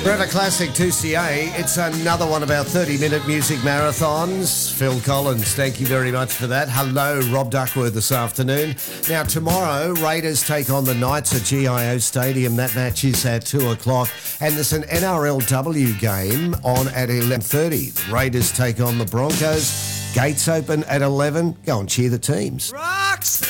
Forever Classic 2CA. It's another one of our 30-minute music marathons. Phil Collins, thank you very much for that. Hello, Rob Duckworth this afternoon. Now, tomorrow, Raiders take on the Knights at GIO Stadium. That match is at 2 o'clock. And there's an NRLW game on at 11:30. The Raiders take on the Broncos. Gates open at 11. Go and cheer the teams. Rocks!